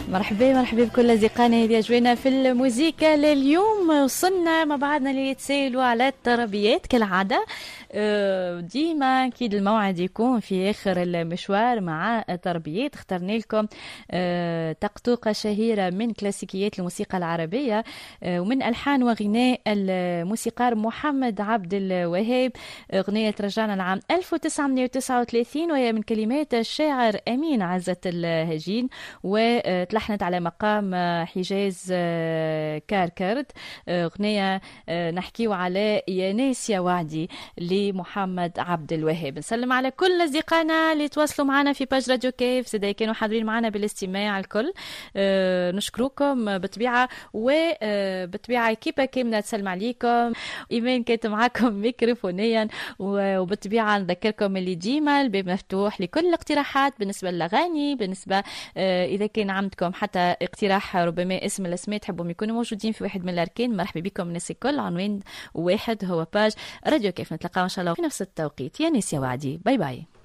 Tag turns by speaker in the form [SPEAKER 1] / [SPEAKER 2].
[SPEAKER 1] مرحبا بكل أصدقائنا اللي يجونا في الموسيقى لليوم. وصلنا مع بعضنا اللي يتسائلوا على الطربيات كالعادة. ديما أكيد الموعد يكون في آخر المشوار مع الطربيات. اخترنا لكم تقطوقة شهيرة من كلاسيكيات الموسيقى العربية ومن ألحان وغناء الموسيقار محمد عبد الوهاب. أغنية ترجعنا العام 1939 وهي من كلمات الشاعر أمين عزت الهجين وتلحنت على مقام حجاز كاركرد. أغنية نحكيو على يا ناس يا وعدي لمحمد عبد الوهاب. نسلم على كل أصدقائنا اللي تواصلوا معنا في باج راديو كيف زي كانوا حاضرين معنا بالاستماع الكل. نشكركم بطبيعة وبطبيعة كيبا كاملة تسلم عليكم. إيمان كانت معاكم ميكروفونيا وبطبيعة نذكركم اللي ديما الباب مفتوح لكل الاقتراحات بالنسبة للأغاني. بالنسبة إذا كان عندكم حتى اقتراح ربما اسم الأسماء تحبهم يكونوا موجودين في واحد من الأركان، مرحبا بكم الناس الكل. عنوان واحد هو باج راديو كيف. نتلقاو إن شاء الله في نفس التوقيت. يا ناس يا وعدي، باي باي.